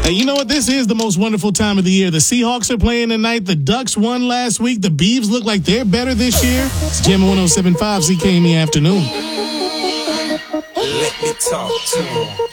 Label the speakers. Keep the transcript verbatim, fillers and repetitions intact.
Speaker 1: Hey, you know what? This is the most wonderful time of the year. The Seahawks are playing tonight. The Ducks won last week. The Beavs look like they're better this year. It's Jim one oh seven point five Z K in the afternoon.
Speaker 2: Let me talk to him.